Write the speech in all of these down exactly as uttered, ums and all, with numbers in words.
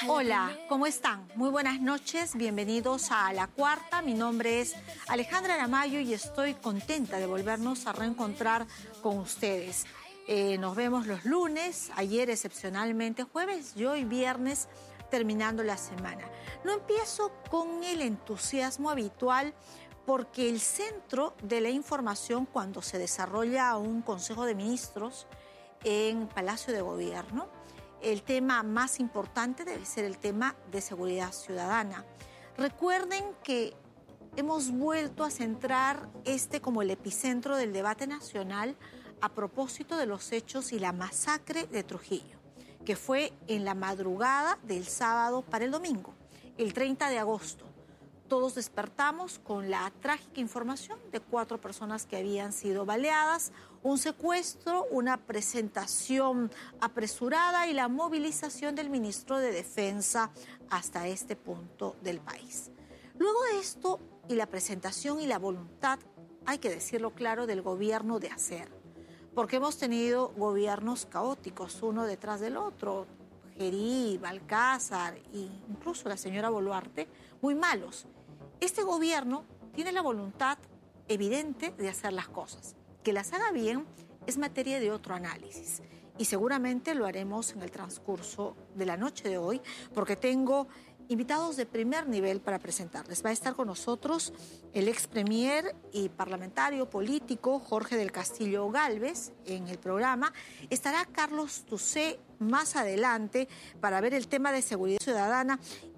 Hola, ¿cómo están? Muy buenas noches, bienvenidos a La Cuarta. Mi nombre es Alejandra Aramayo y estoy contenta de volvernos a reencontrar con ustedes. Eh, nos vemos los lunes, ayer excepcionalmente jueves y hoy viernes terminando la semana. No empiezo con el entusiasmo habitual porque el centro de la información cuando se desarrolla un Consejo de Ministros en Palacio de Gobierno, el tema más importante debe ser el tema de seguridad ciudadana. Recuerden que hemos vuelto a centrar este como el epicentro del debate nacional a propósito de los hechos y la masacre de Trujillo, que fue en la madrugada del sábado para el domingo, el treinta de agosto. Todos despertamos con la trágica información de cuatro personas que habían sido baleadas, un secuestro, una presentación apresurada y la movilización del ministro de Defensa hasta este punto del país. Luego de esto y la presentación y la voluntad, hay que decirlo claro, del gobierno de hacer, porque hemos tenido gobiernos caóticos uno detrás del otro, Gerí, Balcázar e incluso la señora Boluarte, muy malos. Este gobierno tiene la voluntad evidente de hacer las cosas. Que las haga bien es materia de otro análisis y seguramente lo haremos en el transcurso de la noche de hoy porque tengo invitados de primer nivel para presentarles. Va a estar con nosotros el ex premier y parlamentario político Jorge del Castillo Gálvez en el programa. Estará Carlos Tucé más adelante para ver el tema de seguridad ciudadana.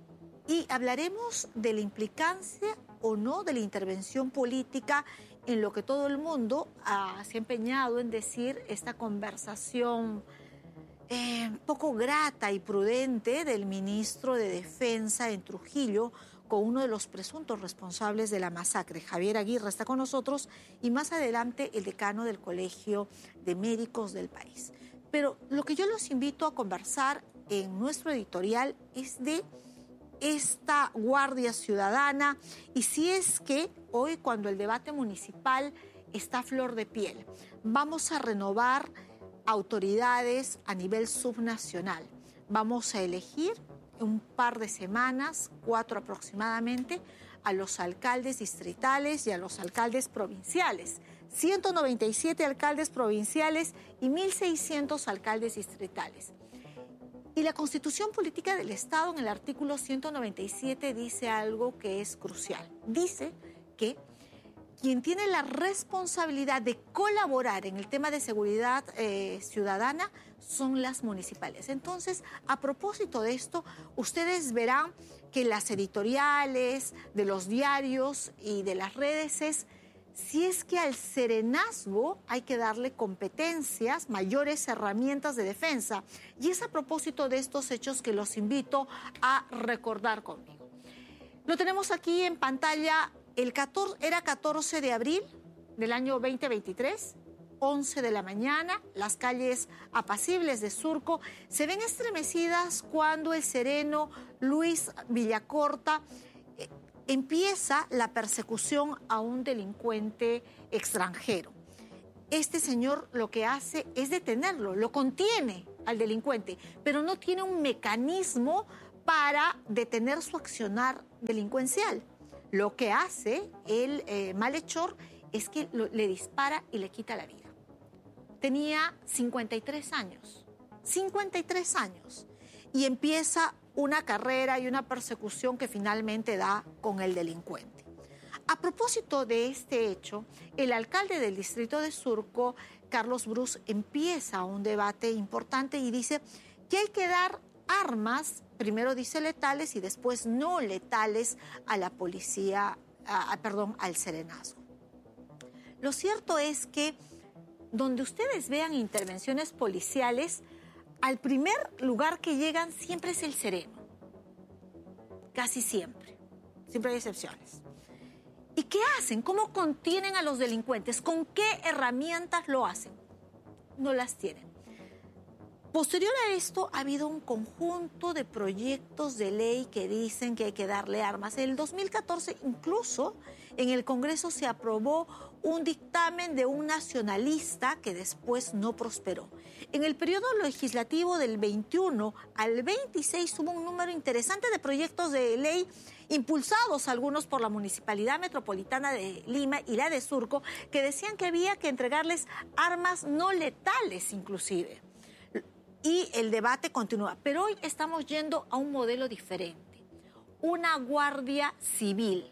Y hablaremos de la implicancia o no de la intervención política en lo que todo el mundo ha, se ha empeñado en decir esta conversación eh, poco grata y prudente del ministro de Defensa en Trujillo con uno de los presuntos responsables de la masacre. Javier Aguirre está con nosotros y más adelante el decano del Colegio de Médicos del país. Pero lo que yo los invito a conversar en nuestro editorial es de esta Guardia Ciudadana y si es que hoy cuando el debate municipal está a flor de piel, vamos a renovar autoridades a nivel subnacional. Vamos a elegir un par de semanas, cuatro aproximadamente, a los alcaldes distritales y a los alcaldes provinciales. ciento noventa y siete alcaldes provinciales y mil seiscientos alcaldes distritales. Y la Constitución Política del Estado en el artículo ciento noventa y siete dice algo que es crucial. Dice que quien tiene la responsabilidad de colaborar en el tema de seguridad eh, ciudadana son las municipales. Entonces, a propósito de esto, ustedes verán que las editoriales de los diarios y de las redes es si es que al serenazgo hay que darle competencias, mayores herramientas de defensa. Y es a propósito de estos hechos que los invito a recordar conmigo. Lo tenemos aquí en pantalla, el catorce, era catorce de abril del año veinte veintitrés, once de la mañana, las calles apacibles de Surco se ven estremecidas cuando el sereno Luis Villacorta eh, empieza la persecución a un delincuente extranjero. Este señor lo que hace es detenerlo, lo contiene al delincuente, pero no tiene un mecanismo para detener su accionar delincuencial. Lo que hace el eh, malhechor es que lo, le dispara y le quita la vida. Tenía cincuenta y tres años, cincuenta y tres años, y empieza una carrera y una persecución que finalmente da con el delincuente. A propósito de este hecho, el alcalde del distrito de Surco, Carlos Brus, empieza un debate importante y dice que hay que dar armas, primero dice letales y después no letales a la policía, a, a, perdón, al serenazgo. Lo cierto es que donde ustedes vean intervenciones policiales, al primer lugar que llegan siempre es el sereno. Casi siempre. Siempre hay excepciones. ¿Y qué hacen? ¿Cómo contienen a los delincuentes? ¿Con qué herramientas lo hacen? No las tienen. Posterior a esto, ha habido un conjunto de proyectos de ley que dicen que hay que darle armas. En el dos mil catorce, incluso, en el Congreso se aprobó un dictamen de un nacionalista que después no prosperó. En el periodo legislativo del veintiuno al veintiséis hubo un número interesante de proyectos de ley impulsados, algunos por la Municipalidad Metropolitana de Lima y la de Surco, que decían que había que entregarles armas no letales inclusive. Y el debate continúa. Pero hoy estamos yendo a un modelo diferente. Una guardia civil.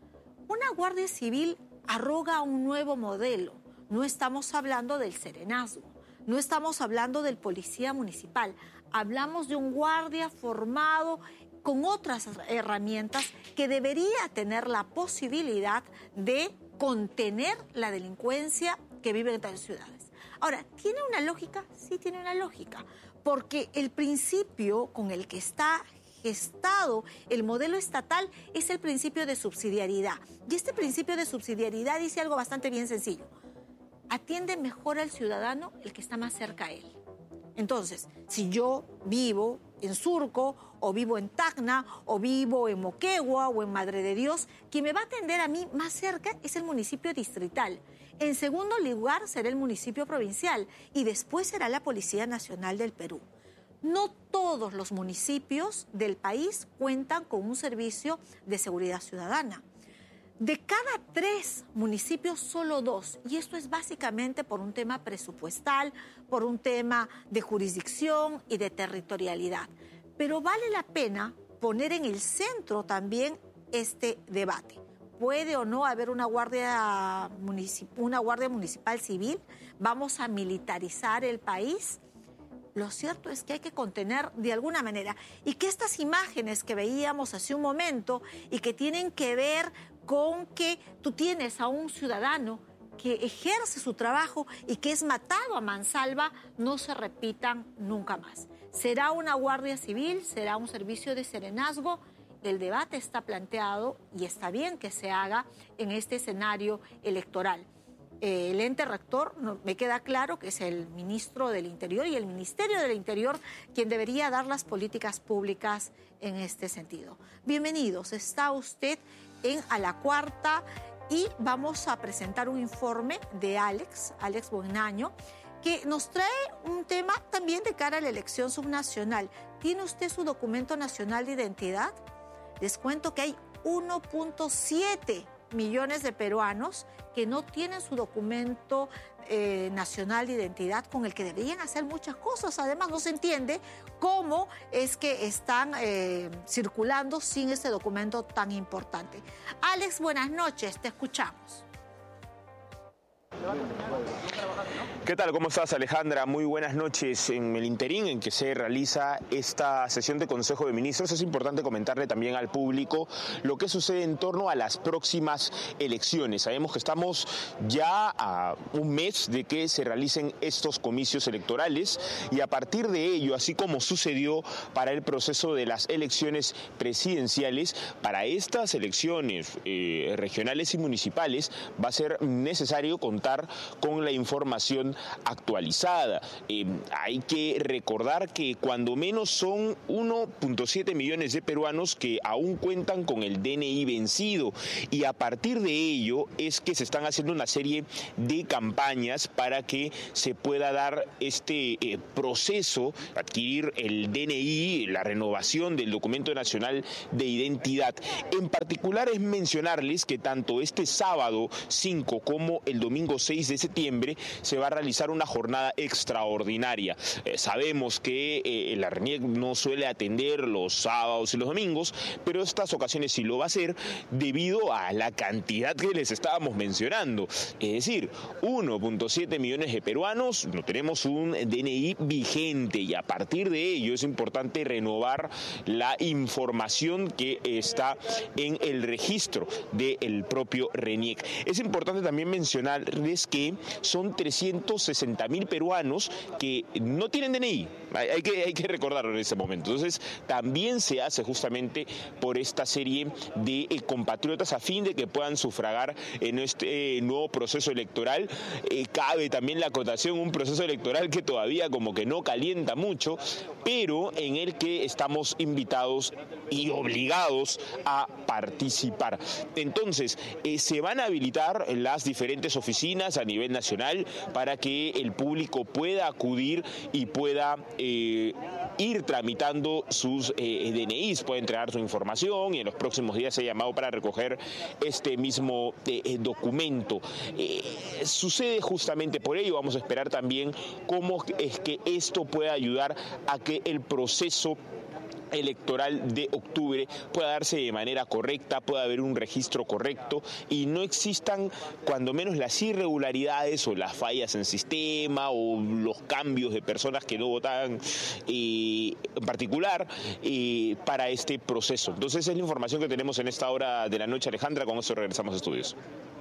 Una guardia civil arroga un nuevo modelo. No estamos hablando del serenazgo, no estamos hablando del policía municipal. Hablamos de un guardia formado con otras herramientas que debería tener la posibilidad de contener la delincuencia que vive en las ciudades. Ahora, ¿tiene una lógica? Sí, tiene una lógica, porque el principio con el que está gestado el modelo estatal es el principio de subsidiariedad. Y este principio de subsidiariedad dice algo bastante bien sencillo. Atiende mejor al ciudadano el que está más cerca a él. Entonces, si yo vivo en Surco, o vivo en Tacna, o vivo en Moquegua, o en Madre de Dios, quien me va a atender a mí más cerca es el municipio distrital. En segundo lugar será el municipio provincial y después será la Policía Nacional del Perú. No todos los municipios del país cuentan con un servicio de seguridad ciudadana. De cada tres municipios, solo dos. Y esto es básicamente por un tema presupuestal, por un tema de jurisdicción y de territorialidad. Pero vale la pena poner en el centro también este debate. ¿Puede o no haber una guardia, municip- una guardia municipal civil? ¿Vamos a militarizar el país? Lo cierto es que hay que contener de alguna manera y que estas imágenes que veíamos hace un momento y que tienen que ver con que tú tienes a un ciudadano que ejerce su trabajo y que es matado a mansalva, no se repitan nunca más. ¿Será una guardia civil? ¿Será un servicio de serenazgo? El debate está planteado y está bien que se haga en este escenario electoral. El ente rector, me queda claro que es el ministro del Interior y el Ministerio del Interior quien debería dar las políticas públicas en este sentido. Bienvenidos, está usted en A la Cuarta y vamos a presentar un informe de Alex, Alex Buenaño, que nos trae un tema también de cara a la elección subnacional. ¿Tiene usted su documento nacional de identidad? Les cuento que hay uno punto siete millones de peruanos que no tienen su documento eh, nacional de identidad con el que deberían hacer muchas cosas. Además, no se entiende cómo es que están eh, circulando sin ese documento tan importante. Alex, buenas noches, te escuchamos. ¿Qué tal? ¿Cómo estás, Alejandra? Muy buenas noches. En el interín en que se realiza esta sesión de Consejo de Ministros, es importante comentarle también al público lo que sucede en torno a las próximas elecciones. Sabemos que estamos ya a un mes de que se realicen estos comicios electorales y a partir de ello, así como sucedió para el proceso de las elecciones presidenciales, para estas elecciones eh, regionales y municipales va a ser necesario contar con la información actualizada. Eh, hay que recordar que cuando menos son uno punto siete millones de peruanos que aún cuentan con el D N I vencido y a partir de ello es que se están haciendo una serie de campañas para que se pueda dar este eh, proceso, adquirir el D N I, la renovación del documento nacional de identidad. En particular es mencionarles que tanto este sábado cinco como el domingo seis de septiembre se va a realizar una jornada extraordinaria. Eh, sabemos que eh, la RENIEC no suele atender los sábados y los domingos, pero estas ocasiones sí lo va a hacer debido a la cantidad que les estábamos mencionando. Es decir, uno punto siete millones de peruanos no tenemos un D N I vigente y a partir de ello es importante renovar la información que está en el registro del propio RENIEC. Es importante también mencionar recordarles que son trescientos sesenta mil peruanos que no tienen D N I. Hay, hay, que, hay que recordarlo en ese momento. Entonces, también se hace justamente por esta serie de eh, compatriotas a fin de que puedan sufragar en este eh, nuevo proceso electoral. Eh, cabe también la acotación, un proceso electoral que todavía como que no calienta mucho, pero en el que estamos invitados y obligados a participar. Entonces, eh, se van a habilitar las diferentes oficinas a nivel nacional para que el público pueda acudir y pueda eh, ir tramitando sus eh, D N Is, puede entregar su información y en los próximos días se ha llamado para recoger este mismo eh, eh, documento. Eh, sucede justamente por ello, vamos a esperar también cómo es que esto pueda ayudar a que el proceso electoral de octubre pueda darse de manera correcta, pueda haber un registro correcto y no existan cuando menos las irregularidades o las fallas en sistema o los cambios de personas que no votaban eh, en particular eh, para este proceso. Entonces esa es la información que tenemos en esta hora de la noche, Alejandra. Con esto regresamos a estudios.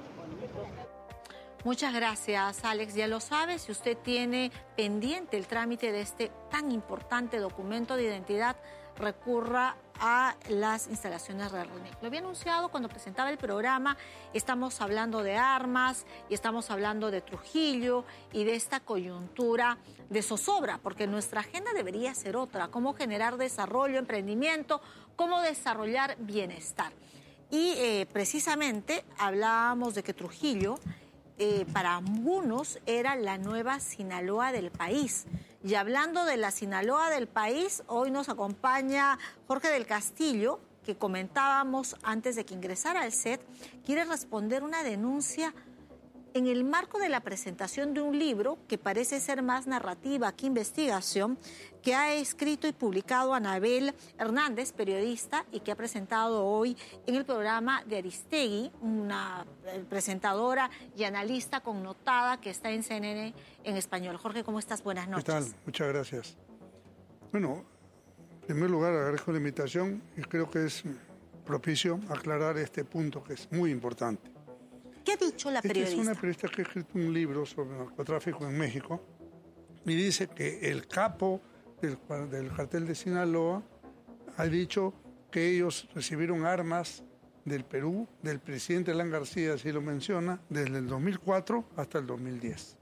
Muchas gracias, Alex. Ya lo sabe, si usted tiene pendiente el trámite de este tan importante documento de identidad, recurra a las instalaciones de RENIEC. Lo había anunciado cuando presentaba el programa. Estamos hablando de armas y estamos hablando de Trujillo y de esta coyuntura de zozobra, porque nuestra agenda debería ser otra: cómo generar desarrollo, emprendimiento, cómo desarrollar bienestar. Y eh, precisamente hablábamos de que Trujillo Eh, para algunos era la nueva Sinaloa del país. Y hablando de la Sinaloa del país, hoy nos acompaña Jorge del Castillo, que comentábamos antes de que ingresara al set. Quiere responder una denuncia en el marco de la presentación de un libro que parece ser más narrativa que investigación, que ha escrito y publicado Anabel Hernández, periodista, y que ha presentado hoy en el programa de Aristegui, una presentadora y analista connotada que está en C N N en español. Jorge, ¿cómo estás? Buenas noches. ¿Qué tal? Muchas gracias. Bueno, en primer lugar agradezco la invitación y creo que es propicio aclarar este punto que es muy importante. ¿Qué ha dicho la periodista? Esta es una periodista que ha escrito un libro sobre narcotráfico en México y dice que el capo del, del cartel de Sinaloa ha dicho que ellos recibieron armas del Perú, del presidente Alan García, así lo menciona, desde el dos mil cuatro hasta el dos mil diez.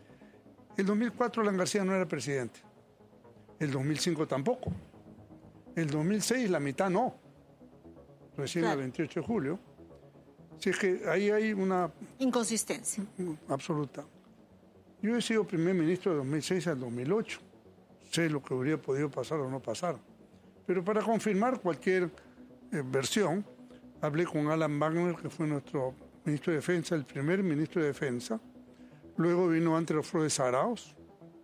El dos mil cuatro Alan García no era presidente, el dos mil cinco tampoco, el dos mil seis la mitad no, recién claro. El veintiocho de julio. Si es que ahí hay una inconsistencia absoluta. Yo he sido primer ministro de dos mil seis al dos mil ocho. Sé lo que habría podido pasar o no pasar. Pero para confirmar cualquier eh, versión, hablé con Alan Wagner, que fue nuestro ministro de Defensa, el primer ministro de Defensa. Luego vino Antero Flores Arauz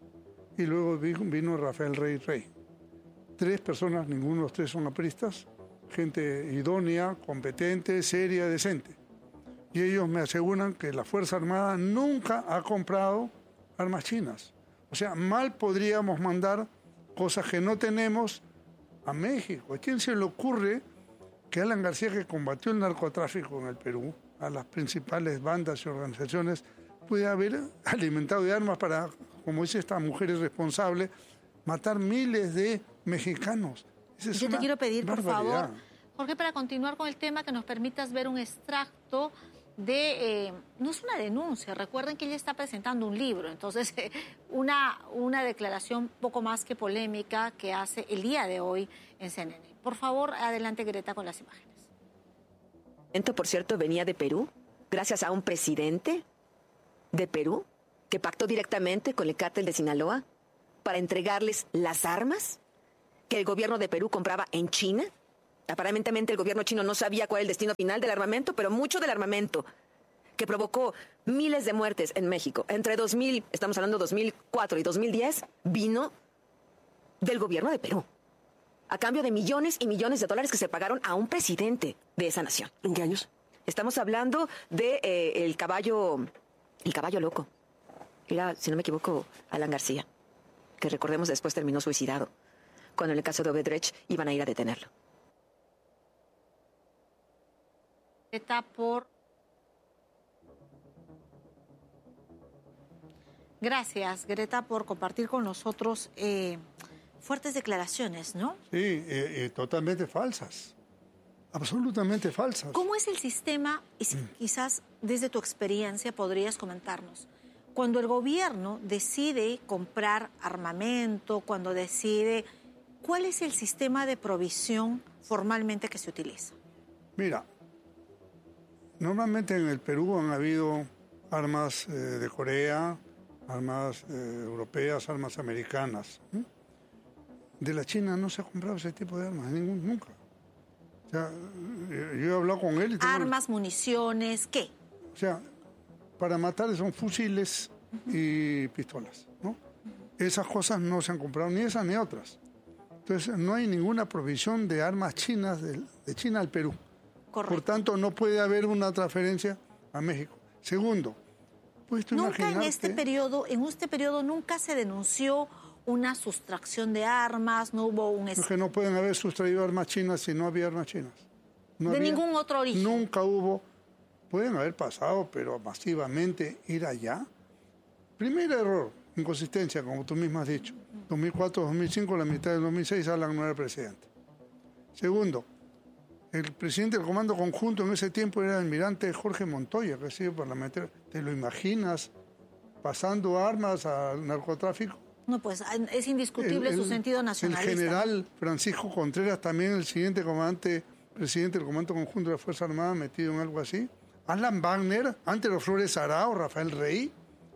y luego vino, vino Rafael Rey Rey. Tres personas, ninguno de los tres son apristas, gente idónea, competente, seria, decente. Y ellos me aseguran que la Fuerza Armada nunca ha comprado armas chinas. O sea, mal podríamos mandar cosas que no tenemos a México. ¿A quién se le ocurre que Alan García, que combatió el narcotráfico en el Perú, a las principales bandas y organizaciones, puede haber alimentado de armas para, como dice esta mujer irresponsable, matar miles de mexicanos? Es Yo te quiero pedir, barbaridad. Por favor, Jorge, para continuar con el tema, que nos permitas ver un extracto de, eh, no es una denuncia, recuerden que ella está presentando un libro, entonces eh, una, una declaración poco más que polémica que hace el día de hoy en C N N. Por favor, adelante, Greta, con las imágenes. Esto, por cierto, venía de Perú, gracias a un presidente de Perú que pactó directamente con el cártel de Sinaloa para entregarles las armas que el gobierno de Perú compraba en China. Aparentemente el gobierno chino no sabía cuál era el destino final del armamento, pero mucho del armamento que provocó miles de muertes en México entre dos mil, estamos hablando de dos mil cuatro y dos mil diez, vino del gobierno de Perú, a cambio de millones y millones de dólares que se pagaron a un presidente de esa nación. ¿En qué años? Estamos hablando de eh, el caballo, el caballo loco. Era, si no me equivoco, Alan García, que recordemos después terminó suicidado, cuando en el caso de Odebrecht iban a ir a detenerlo. Está por... Gracias, Greta, por compartir con nosotros eh, fuertes declaraciones, ¿no? Sí, eh, eh, totalmente falsas. Absolutamente falsas. ¿Cómo es el sistema? Y si, quizás desde tu experiencia podrías comentarnos. Cuando el gobierno decide comprar armamento, cuando decide, ¿cuál es el sistema de provisión formalmente que se utiliza? Mira, normalmente en el Perú han habido armas eh, de Corea, armas eh, europeas, armas americanas. ¿Mm? De la China no se ha comprado ese tipo de armas, ningún, nunca. O sea, yo he hablado con él y tengo Armas, el... municiones, ¿qué? O sea, para matar son fusiles y pistolas, ¿no? Esas cosas no se han comprado, ni esas ni otras. Entonces, no hay ninguna provisión de armas chinas de, de China al Perú. Correcto. Por tanto, no puede haber una transferencia a México. Segundo, ¿puedes tú nunca imaginarte? en este periodo, en este periodo nunca se denunció una sustracción de armas, no hubo un... Es que no pueden haber sustraído armas chinas si no había armas chinas. No de había, ningún otro origen. Nunca hubo. Pueden haber pasado, pero masivamente ir allá. Primer error, inconsistencia, como tú mismo has dicho. dos mil cuatro, dos mil cinco, la mitad del dos mil seis, Alan no era presidente. Segundo, el presidente del Comando Conjunto en ese tiempo era el almirante Jorge Montoya, que ha sido parlamentario. ¿Te lo imaginas pasando armas al narcotráfico? No, pues es indiscutible el, el, su sentido nacionalista. El general Francisco Contreras, también el siguiente comandante, presidente del Comando Conjunto de la Fuerza Armada, metido en algo así. Alan Wagner, Antero Flores Arao, Rafael Rey.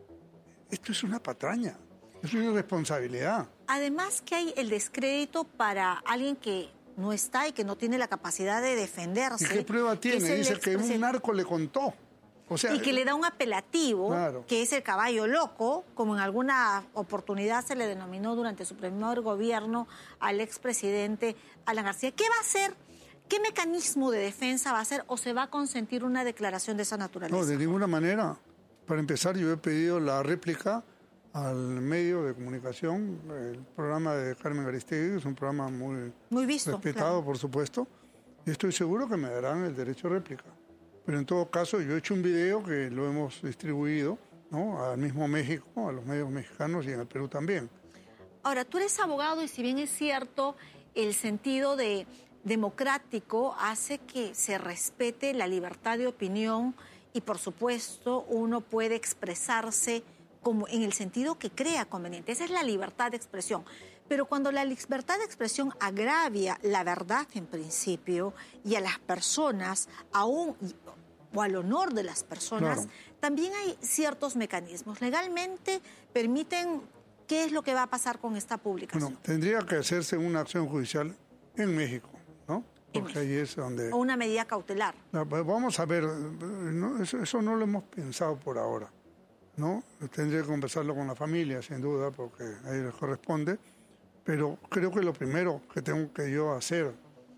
Esto es una patraña, es una irresponsabilidad. Además que hay el descrédito para alguien que no está y que no tiene la capacidad de defenderse. ¿Y qué prueba tiene? Dice que un narco le contó. O sea, y que le da un apelativo, claro, que es el caballo loco, como en alguna oportunidad se le denominó durante su primer gobierno al expresidente Alan García. ¿Qué va a hacer? ¿Qué mecanismo de defensa va a hacer o se va a consentir una declaración de esa naturaleza? No, de ninguna manera. Para empezar, yo he pedido la réplica al medio de comunicación, el programa de Carmen Aristegui, es un programa muy, muy visto, respetado, claro, por supuesto, y estoy seguro que me darán el derecho a réplica. Pero en todo caso, yo he hecho un video que lo hemos distribuido, ¿no?, al mismo México, a los medios mexicanos y en el Perú también. Ahora, tú eres abogado y si bien es cierto, el sentido de democrático hace que se respete la libertad de opinión y, por supuesto, uno puede expresarse como en el sentido que crea conveniente. Esa es la libertad de expresión. Pero cuando la libertad de expresión agravia la verdad en principio y a las personas, aún o al honor de las personas, claro, también hay ciertos mecanismos. Legalmente permiten, ¿qué es lo que va a pasar con esta publicación? Bueno, tendría que hacerse una acción judicial en México, ¿no? Porque ahí es donde... O una medida cautelar. No, pues vamos a ver, no, eso, eso no lo hemos pensado por ahora, ¿no? Tendría que conversarlo con la familia, sin duda, porque a ellos les corresponde. Pero creo que lo primero que tengo que yo hacer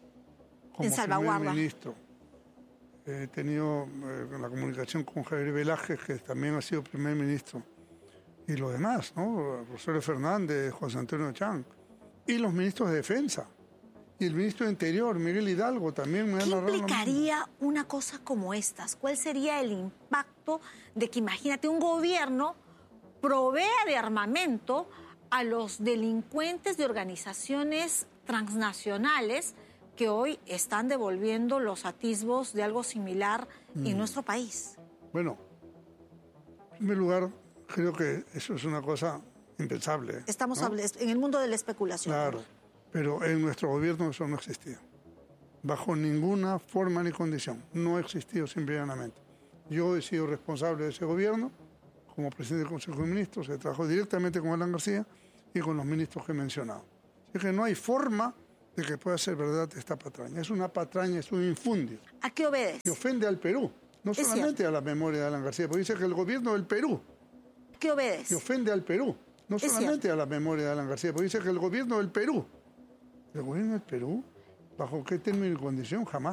como primer ministro, he tenido eh, la comunicación con Javier Velázquez, que también ha sido primer ministro, y los demás, ¿no? Rosario Fernández, José Antonio Chang, y los ministros de Defensa, y el ministro de Interior, Miguel Hidalgo, también me han narrado. ¿Qué implicaría una cosa como estas? ¿Cuál sería el impacto de que, imagínate, un gobierno provea de armamento a los delincuentes de organizaciones transnacionales que hoy están devolviendo los atisbos de algo similar mm. en nuestro país? Bueno, en primer lugar, creo que eso es una cosa impensable. Estamos ¿no? en el mundo de la especulación. Claro, pero en nuestro gobierno eso no existía. Bajo ninguna forma ni condición. No ha existido simple y llanamente. Yo he sido responsable de ese gobierno. Como presidente del Consejo de Ministros, se trabajó directamente con Alan García y con los ministros que he mencionado. Así que no hay forma de que pueda ser verdad esta patraña. Es una patraña, es un infundio. ¿A qué obedece? Que ofende al Perú, no es solamente cierto. a la memoria de Alan García, porque dice que el gobierno del Perú. ¿Qué obedece? Que ofende al Perú, no es solamente cierto. a la memoria de Alan García, porque dice que el gobierno del Perú. ¿El gobierno del Perú? ¿Bajo qué término y condición? Jamás.